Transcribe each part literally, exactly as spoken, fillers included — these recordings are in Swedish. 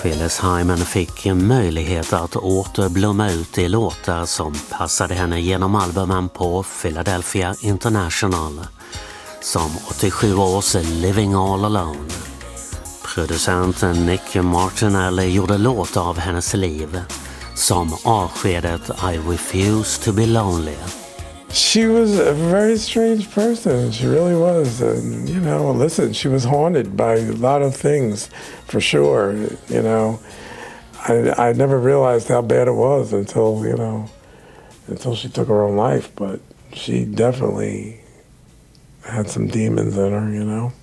Phyllis Hyman fick en möjlighet att återblomma ut i låtar som passade henne genom albumen på Philadelphia International, som åttiosju års Living All Alone. Producenten Nick Martinelli gjorde låt av hennes liv, som avskedet I Refuse to be Lonely. She was a very strange person. She really was. And, you know, listen, she was haunted by a lot of things, for sure. You know, I, I never realized how bad it was until, you know, until she took her own life. But she definitely had some demons in her, you know.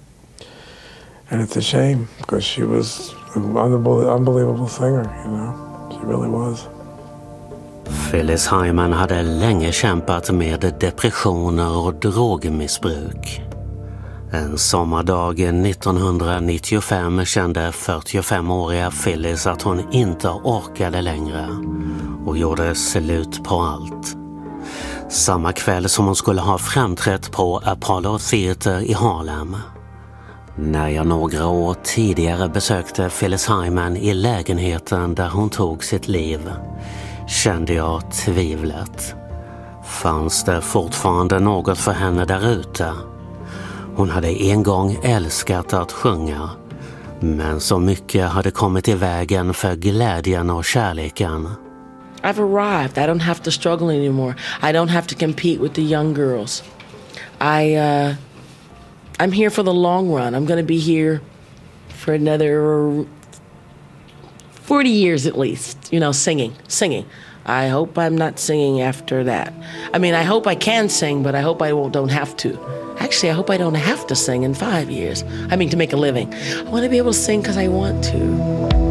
And it's a shame because she was an unbelievable singer, you know. She really was. Phyllis Hyman hade länge kämpat med depressioner och drogmissbruk. En sommardag nittonhundranittiofem kände fyrtiofemåriga Phyllis att hon inte orkade längre och gjorde slut på allt. Samma kväll som hon skulle ha framträtt på Apollo Theater i Harlem. När jag några år tidigare besökte Phyllis Hyman i lägenheten där hon tog sitt liv, kände jag tvivlet. Fanns det fortfarande något för henne där ute? Hon hade en gång älskat att sjunga, men så mycket hade kommit i vägen för glädjen och kärleken. I've arrived. I don't have to struggle anymore. I don't have to compete with the young girls. I, uh, I'm here for the long run. I'm going to be here for another forty years at least, you know, singing, singing. I hope I'm not singing after that. I mean, I hope I can sing, but I hope I won't, don't have to. Actually, I hope I don't have to sing in five years. I mean, to make a living. I want to be able to sing because I want to.